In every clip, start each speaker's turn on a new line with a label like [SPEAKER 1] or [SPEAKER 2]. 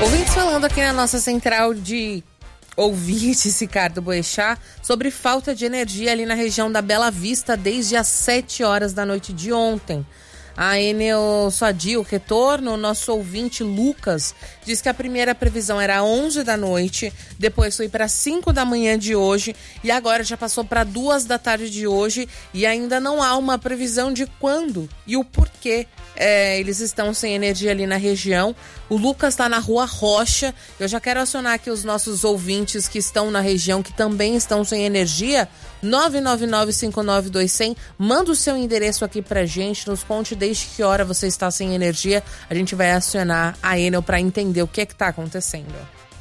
[SPEAKER 1] Ouvintes falando aqui na nossa central de ouvintes, Ricardo Boechat, sobre falta de energia ali na região da Bela Vista desde as 7 horas da noite de ontem. A Enel Sadio Retorno, o nosso ouvinte Lucas, diz que a primeira previsão era 11 da noite, depois foi para 5 da manhã de hoje e agora já passou para 2 da tarde de hoje e ainda não há uma previsão de quando e o porquê eles estão sem energia ali na região. O Lucas está na Rua Rocha. Eu já quero acionar aqui os nossos ouvintes que estão na região, que também estão sem energia. 999-59-2100. Manda o seu endereço aqui pra gente. Nos conte desde que hora você está sem energia. A gente vai acionar a Enel para entender o que é que está acontecendo.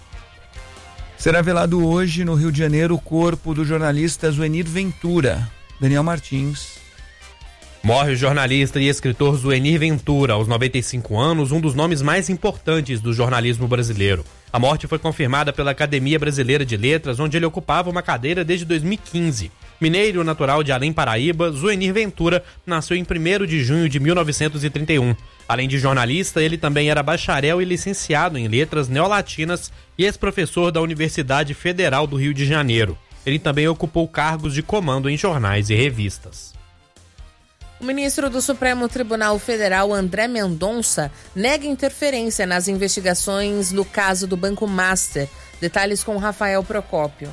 [SPEAKER 2] Será velado hoje no Rio de Janeiro o corpo do jornalista Zuenir Ventura. Daniel Martins.
[SPEAKER 3] Morre o jornalista e escritor Zuenir Ventura, aos 95 anos, um dos nomes mais importantes do jornalismo brasileiro. A morte foi confirmada pela Academia Brasileira de Letras, onde ele ocupava uma cadeira desde 2015. Mineiro natural de Além Paraíba, Zuenir Ventura nasceu em 1º de junho de 1931. Além de jornalista, ele também era bacharel e licenciado em letras neolatinas e ex-professor da Universidade Federal do Rio de Janeiro. Ele também ocupou cargos de comando em jornais e revistas.
[SPEAKER 1] O ministro do Supremo Tribunal Federal, André Mendonça, nega interferência nas investigações no caso do Banco Master. Detalhes com Rafael Procópio.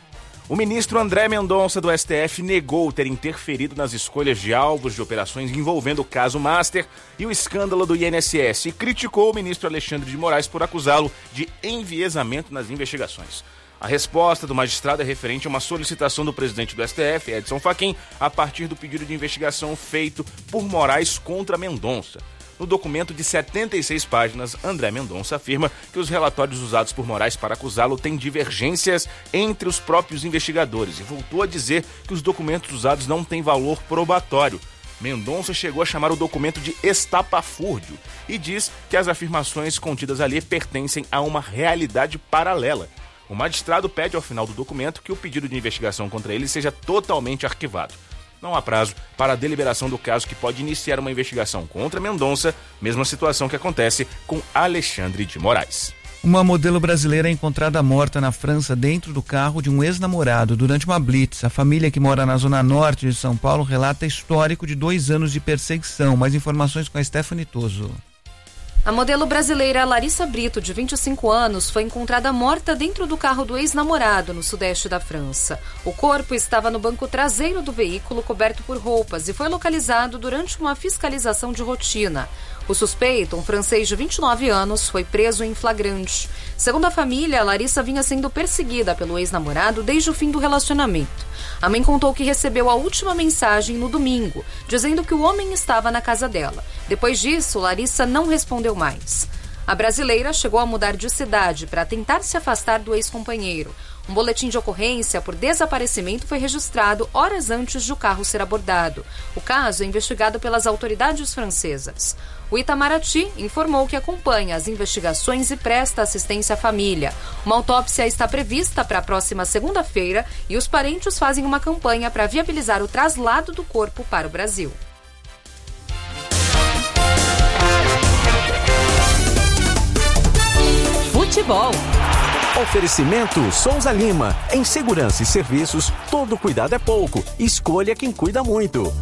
[SPEAKER 4] O ministro André Mendonça do STF negou ter interferido nas escolhas de alvos de operações envolvendo o caso Master e o escândalo do INSS e criticou o ministro Alexandre de Moraes por acusá-lo de enviesamento nas investigações. A resposta do magistrado é referente a uma solicitação do presidente do STF, Edson Fachin, a partir do pedido de investigação feito por Moraes contra Mendonça. No documento de 76 páginas, André Mendonça afirma que os relatórios usados por Moraes para acusá-lo têm divergências entre os próprios investigadores e voltou a dizer que os documentos usados não têm valor probatório. Mendonça chegou a chamar o documento de estapafúrdio e diz que as afirmações contidas ali pertencem a uma realidade paralela. O magistrado pede ao final do documento que o pedido de investigação contra ele seja totalmente arquivado. Não há prazo para a deliberação do caso, que pode iniciar uma investigação contra Mendonça, mesma situação que acontece com Alexandre de Moraes.
[SPEAKER 2] Uma modelo brasileira é encontrada morta na França dentro do carro de um ex-namorado durante uma blitz. A família, que mora na zona norte de São Paulo, relata histórico de 2 anos de perseguição. Mais informações com a Stephanie Toso.
[SPEAKER 5] A modelo brasileira Larissa Brito, de 25 anos, foi encontrada morta dentro do carro do ex-namorado no sudeste da França. O corpo estava no banco traseiro do veículo, coberto por roupas, e foi localizado durante uma fiscalização de rotina. O suspeito, um francês de 29 anos, foi preso em flagrante. Segundo a família, Larissa vinha sendo perseguida pelo ex-namorado desde o fim do relacionamento. A mãe contou que recebeu a última mensagem no domingo, dizendo que o homem estava na casa dela. Depois disso, Larissa não respondeu mais. A brasileira chegou a mudar de cidade para tentar se afastar do ex-companheiro. Um boletim de ocorrência por desaparecimento foi registrado horas antes de o carro ser abordado. O caso é investigado pelas autoridades francesas. O Itamaraty informou que acompanha as investigações e presta assistência à família. Uma autópsia está prevista para a próxima segunda-feira e os parentes fazem uma campanha para viabilizar o traslado do corpo para o Brasil.
[SPEAKER 6] Futebol. Oferecimento Souza Lima. Em segurança e serviços, todo cuidado é pouco. Escolha quem cuida muito.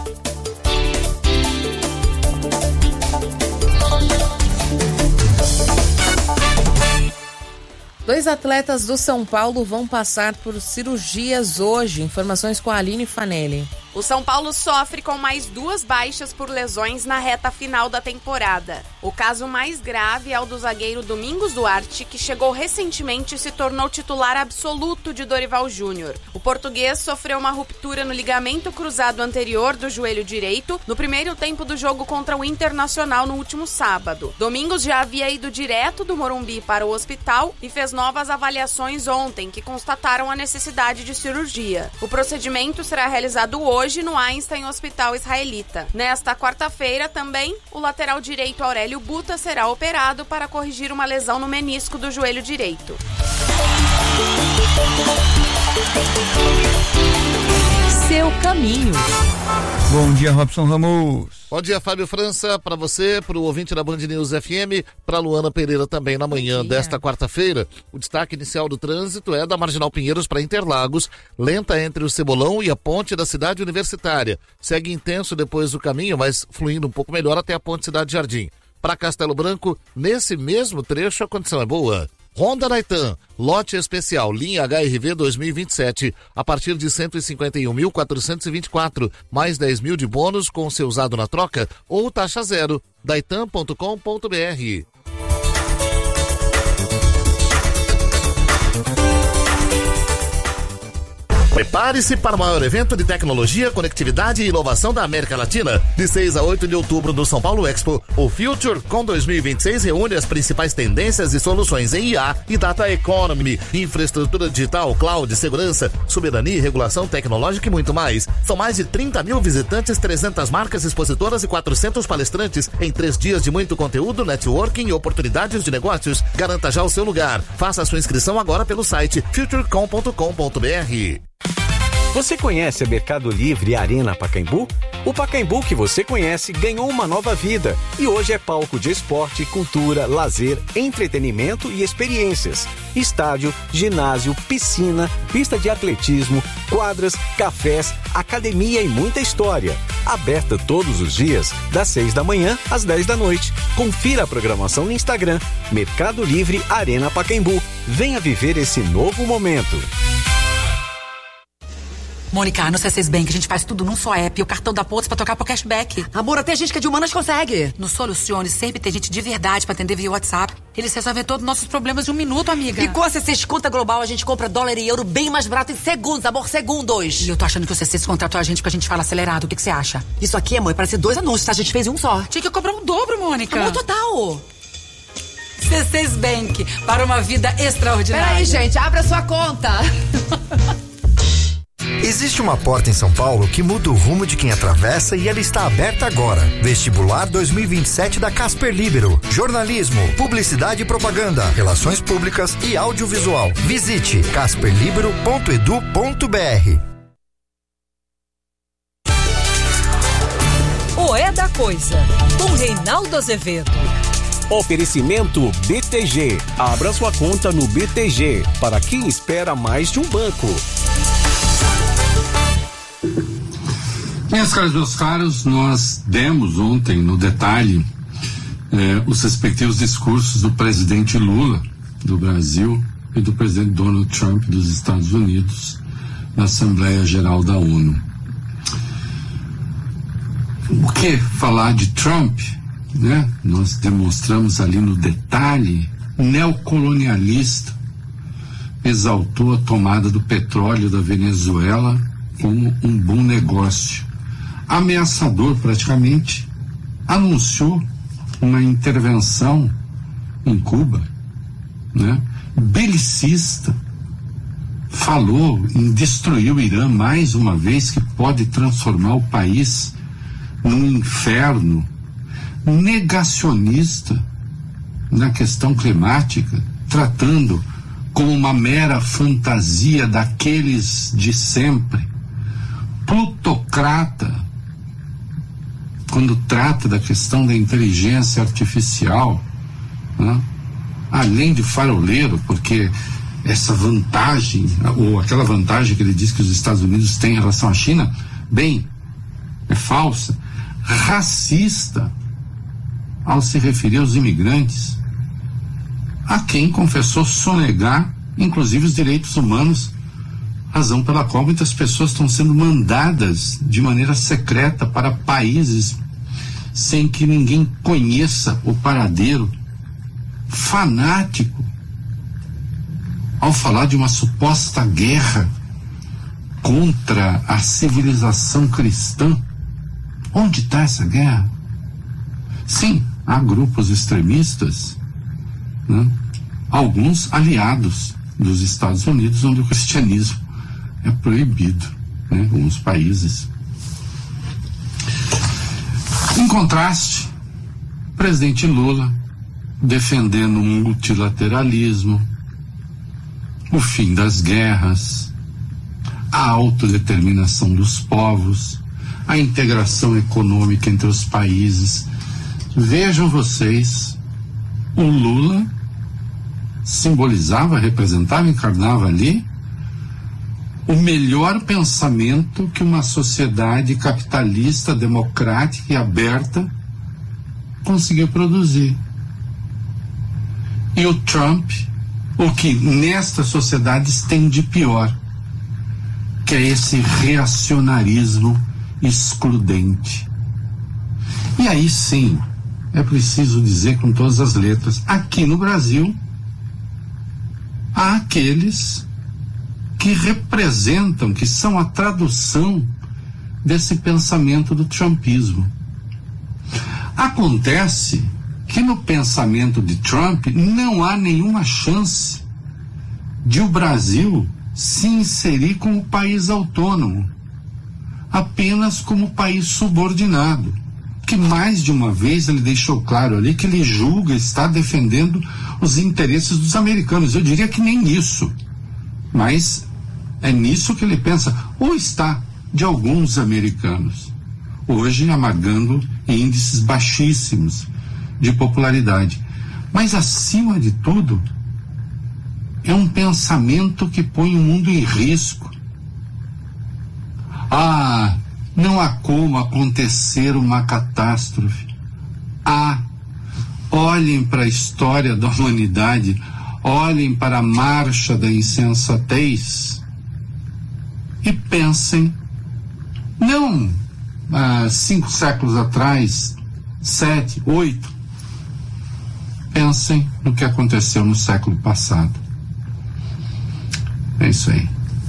[SPEAKER 1] Dois atletas do São Paulo vão passar por cirurgias hoje. Informações com a Aline Fanelli.
[SPEAKER 7] O São Paulo sofre com mais 2 baixas por lesões na reta final da temporada. O caso mais grave é o do zagueiro Domingos Duarte, que chegou recentemente e se tornou titular absoluto de Dorival Júnior. O português sofreu uma ruptura no ligamento cruzado anterior do joelho direito no primeiro tempo do jogo contra o Internacional no último sábado. Domingos já havia ido direto do Morumbi para o hospital e fez novas avaliações ontem, que constataram a necessidade de cirurgia. O procedimento será realizado hoje no Einstein Hospital Israelita. Nesta quarta-feira também, o lateral direito Aurélio Buta será operado para corrigir uma lesão no menisco do joelho direito.
[SPEAKER 8] seu caminho.
[SPEAKER 2] Bom dia, Robson Ramos.
[SPEAKER 9] Bom dia, Fábio França, para você, para o ouvinte da Band News FM, para Luana Pereira também na manhã desta quarta-feira. O destaque inicial do trânsito é da Marginal Pinheiros para Interlagos, lenta entre o Cebolão e a ponte da Cidade Universitária. Segue intenso depois do caminho, mas fluindo um pouco melhor até a ponte Cidade Jardim. Para Castelo Branco, nesse mesmo trecho a condição é boa. Honda Naitan, lote especial, linha HRV 2027, a partir de 151.424, mais 10 mil de bônus com seu usado na troca ou taxa zero. Daitan.com.br. Prepare-se para o maior evento de tecnologia, conectividade e inovação da América Latina. De 6 a 8 de outubro no São Paulo Expo, o FutureCon 2026 reúne as principais tendências e soluções em IA e Data Economy, infraestrutura digital, cloud, segurança, soberania, regulação tecnológica e muito mais. São mais de 30 mil visitantes, 300 marcas expositoras e 400 palestrantes em 3 dias de muito conteúdo, networking e oportunidades de negócios. Garanta já o seu lugar. Faça a sua inscrição agora pelo site futurecom.com.br.
[SPEAKER 6] Você conhece a Mercado Livre e Arena Pacaembu? O Pacaembu que você conhece ganhou uma nova vida e hoje é palco de esporte, cultura, lazer, entretenimento e experiências. Estádio, ginásio, piscina, pista de atletismo, quadras, cafés, academia e muita história. Aberta todos os dias, das 6 da manhã às 10 da noite. Confira a programação no Instagram, Mercado Livre Arena Pacaembu. Venha viver esse novo momento.
[SPEAKER 10] Mônica, no C6 Bank a gente faz tudo num só app e o cartão da Pontes pra trocar pro cashback.
[SPEAKER 11] Amor, até gente que é de humanas consegue.
[SPEAKER 10] No Solucione sempre tem gente de verdade pra atender via WhatsApp. Eles resolvem todos os nossos problemas em 1 minuto, amiga.
[SPEAKER 11] E com a C6 Conta Global a gente compra dólar e euro bem mais barato em segundos, amor, segundos.
[SPEAKER 10] E eu tô achando que o C6 contratou a gente porque a gente fala acelerado. O que você acha?
[SPEAKER 11] Isso aqui, amor, parece 2 anúncios, tá? A gente fez um só.
[SPEAKER 10] Tinha que cobrar o dobro, Mônica.
[SPEAKER 11] Amor, total.
[SPEAKER 10] C6 Bank, para uma vida extraordinária.
[SPEAKER 11] Peraí, gente, abra sua conta.
[SPEAKER 12] Existe uma porta em São Paulo que muda o rumo de quem atravessa e ela está aberta agora. Vestibular 2027 da Casper Libero. Jornalismo, publicidade e propaganda, relações públicas e audiovisual. Visite casperlibero.edu.br.
[SPEAKER 8] O É da Coisa, com Reinaldo Azevedo.
[SPEAKER 6] Oferecimento BTG. Abra sua conta no BTG para quem espera mais de um banco.
[SPEAKER 13] Minhas caras, meus caros, nós demos ontem no detalhe os respectivos discursos do presidente Lula do Brasil e do presidente Donald Trump dos Estados Unidos na Assembleia Geral da ONU. O que falar de Trump, né? Nós demonstramos ali no detalhe neocolonialista, exaltou a tomada do petróleo da Venezuela como um bom negócio. Ameaçador praticamente, anunciou uma intervenção em Cuba, né? Belicista, falou em destruir o Irã mais uma vez, que pode transformar o país num inferno, negacionista na questão climática, tratando como uma mera fantasia daqueles de sempre, plutocrata quando trata da questão da inteligência artificial, né? Além de faroleiro, porque essa vantagem, ou aquela vantagem que ele diz que os Estados Unidos têm em relação à China, bem, é falsa. Racista ao se referir aos imigrantes, a quem confessou sonegar, inclusive, os direitos humanos, razão pela qual muitas pessoas estão sendo mandadas de maneira secreta para países sem que ninguém conheça o paradeiro. Fanático ao falar de uma suposta guerra contra a civilização cristã. Onde está essa guerra? Sim, há grupos extremistas, né? Alguns aliados dos Estados Unidos, onde o cristianismo é proibido, né? Em alguns países. Em contraste, o presidente Lula defendendo o multilateralismo, o fim das guerras, a autodeterminação dos povos, a integração econômica entre os países. Vejam vocês, o Lula simbolizava, representava, encarnava ali o melhor pensamento que uma sociedade capitalista, democrática e aberta conseguiu produzir. E o Trump, o que nesta sociedade tem de pior, que é esse reacionarismo excludente. E aí sim, é preciso dizer com todas as letras, aqui no Brasil, há aqueles que representam, que são a tradução desse pensamento do trumpismo. Acontece que no pensamento de Trump não há nenhuma chance de o Brasil se inserir como país autônomo, apenas como país subordinado, que mais de uma vez ele deixou claro ali que ele julga estar defendendo os interesses dos americanos. Eu diria que nem isso, mas é nisso que ele pensa, ou está de alguns americanos, hoje amargando índices baixíssimos de popularidade. Mas acima de tudo, é um pensamento que põe o mundo em risco. Não há como acontecer uma catástrofe. Olhem para a história da humanidade, olhem para a marcha da insensatez e pensem, não 5 séculos atrás, 7, 8, pensem no que aconteceu no século passado. É isso aí.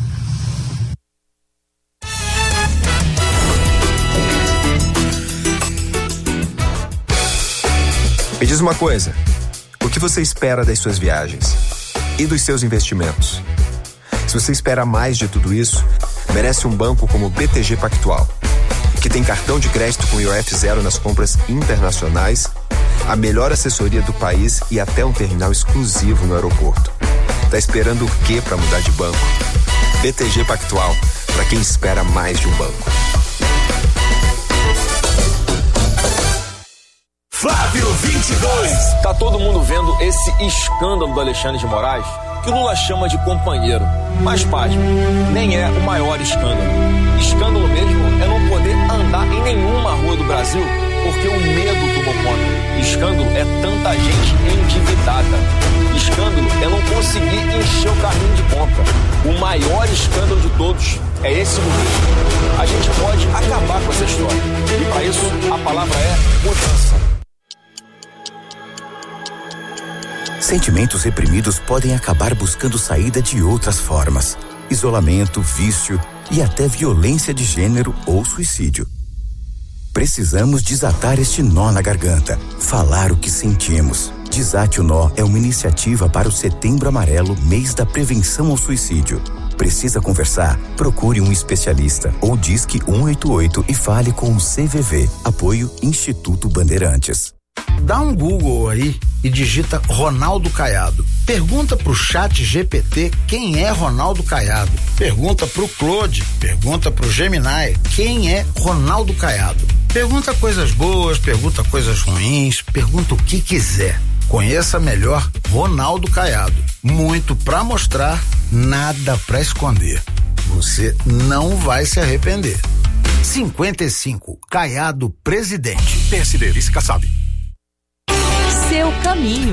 [SPEAKER 14] Me diz uma coisa, o que você espera das suas viagens e dos seus investimentos? Se você espera mais de tudo isso, merece um banco como o BTG Pactual, que tem cartão de crédito com IOF zero nas compras internacionais, a melhor assessoria do país e até um terminal exclusivo no aeroporto. Tá esperando o quê para mudar de banco? BTG Pactual, para quem espera mais de um banco.
[SPEAKER 15] Flávio 22.
[SPEAKER 16] Tá todo mundo vendo esse escândalo do Alexandre de Moraes, que o Lula chama de companheiro. Mas, pasme, nem é o maior escândalo. Escândalo mesmo é não poder andar em nenhuma rua do Brasil porque o medo tomou conta. Escândalo é tanta gente endividada. Escândalo é não conseguir encher o carrinho de compra. O maior escândalo de todos é esse governo. A gente pode acabar com essa história. E para isso, a palavra é mudança.
[SPEAKER 17] Sentimentos reprimidos podem acabar buscando saída de outras formas. Isolamento, vício e até violência de gênero ou suicídio. Precisamos desatar este nó na garganta, falar o que sentimos. Desate o Nó é uma iniciativa para o Setembro Amarelo, mês da prevenção ao suicídio. Precisa conversar? Procure um especialista ou disque 188 e fale com o CVV. Apoio Instituto Bandeirantes.
[SPEAKER 18] Dá um Google aí e digita Ronaldo Caiado. Pergunta pro Chat GPT quem é Ronaldo Caiado. Pergunta pro Claude, pergunta pro Gemini quem é Ronaldo Caiado. Pergunta coisas boas, pergunta coisas ruins, pergunta o que quiser. Conheça melhor Ronaldo Caiado. Muito pra mostrar, nada pra esconder. Você não vai se arrepender. 55, Caiado presidente.
[SPEAKER 15] PSD, vice Kassab.
[SPEAKER 8] Seu caminho.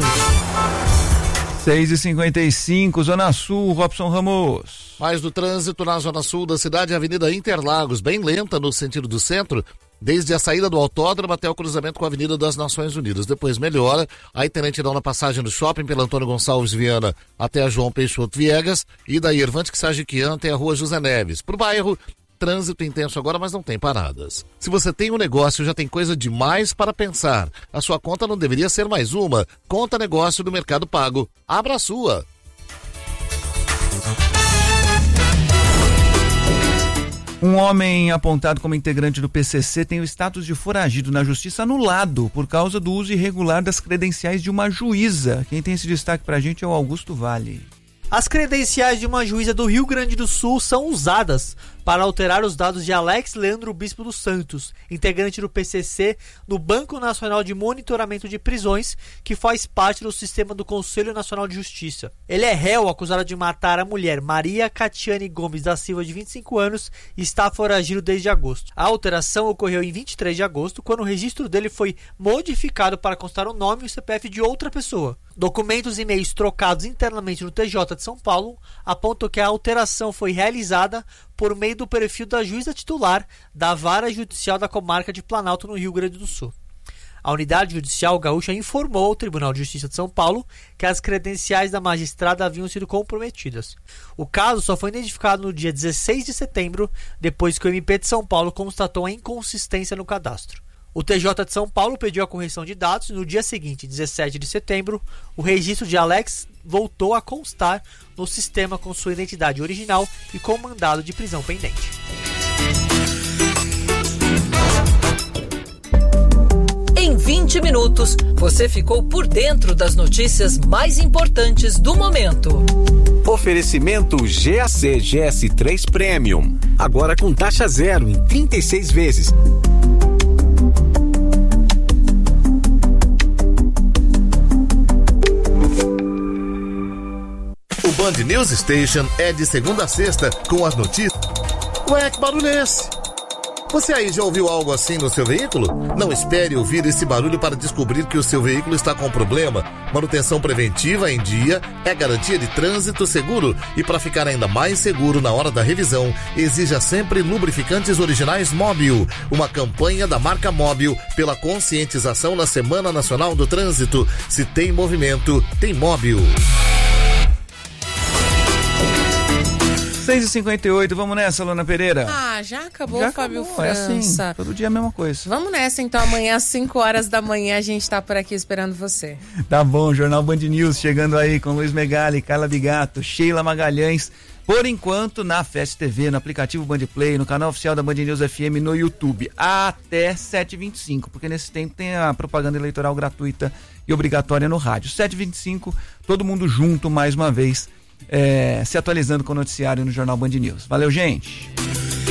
[SPEAKER 2] 6h55, Zona Sul, Robson Ramos.
[SPEAKER 9] Mais do trânsito na Zona Sul da cidade, Avenida Interlagos, bem lenta no sentido do centro, desde a saída do autódromo até o cruzamento com a Avenida das Nações Unidas. Depois melhora, aí tem lentidão na passagem do shopping pela Antônio Gonçalves Viana até a João Peixoto Viegas e da Irvante Sagiquian até a Rua José Neves. Pro bairro, trânsito intenso agora, mas não tem paradas. Se você tem um negócio, já tem coisa demais para pensar. A sua conta não deveria ser mais uma. Conta negócio do Mercado Pago. Abra a sua.
[SPEAKER 2] Um homem apontado como integrante do PCC tem o status de foragido na justiça anulado por causa do uso irregular das credenciais de uma juíza. Quem tem esse destaque pra gente é o Augusto Vale.
[SPEAKER 19] As credenciais de uma juíza do Rio Grande do Sul são usadas para alterar os dados de Alex Leandro Bispo dos Santos, integrante do PCC no Banco Nacional de Monitoramento de Prisões, que faz parte do sistema do Conselho Nacional de Justiça. Ele é réu acusado de matar a mulher Maria Catiane Gomes da Silva, de 25 anos, e está foragido desde agosto. A alteração ocorreu em 23 de agosto, quando o registro dele foi modificado para constar o nome e o CPF de outra pessoa. Documentos e e-mails trocados internamente no TJ de São Paulo apontam que a alteração foi realizada por meio do perfil da juíza titular da Vara Judicial da Comarca de Planalto, no Rio Grande do Sul. A unidade judicial gaúcha informou ao Tribunal de Justiça de São Paulo que as credenciais da magistrada haviam sido comprometidas. O caso só foi identificado no dia 16 de setembro, depois que o MP de São Paulo constatou a inconsistência no cadastro. O TJ de São Paulo pediu a correção de dados e no dia seguinte, 17 de setembro, o registro de Alex voltou a constar no sistema com sua identidade original e com mandado de prisão pendente.
[SPEAKER 8] Em 20 minutos, você ficou por dentro das notícias mais importantes do momento.
[SPEAKER 6] Oferecimento GAC GS3 Premium. Agora com taxa zero em 36 vezes.
[SPEAKER 9] O Band News Station é de segunda a sexta com as notícias. Ué, que barulho é esse? Você aí já ouviu algo assim no seu veículo? Não espere ouvir esse barulho para descobrir que o seu veículo está com problema. Manutenção preventiva em dia é garantia de trânsito seguro. E para ficar ainda mais seguro na hora da revisão, exija sempre lubrificantes originais Móbil. Uma campanha da marca Móbil pela conscientização na Semana Nacional do Trânsito. Se tem movimento, tem Móbil.
[SPEAKER 2] 6h58, vamos nessa, Lona Pereira?
[SPEAKER 1] Já acabou,
[SPEAKER 2] Já
[SPEAKER 1] Fábio
[SPEAKER 2] acabou,
[SPEAKER 1] França.
[SPEAKER 2] É assim, todo dia a mesma coisa.
[SPEAKER 1] Vamos nessa, então, amanhã às 5 horas da manhã a gente tá por aqui esperando você.
[SPEAKER 2] Tá bom, Jornal Band News chegando aí com Luiz Megali, Carla Bigato, Sheila Magalhães. Por enquanto, na Fest TV, no aplicativo Band Play, no canal oficial da Band News FM, no YouTube, até 7h25, porque nesse tempo tem a propaganda eleitoral gratuita e obrigatória no rádio. 7h25, todo mundo junto mais uma vez, se atualizando com o noticiário no Jornal Band News. Valeu, gente!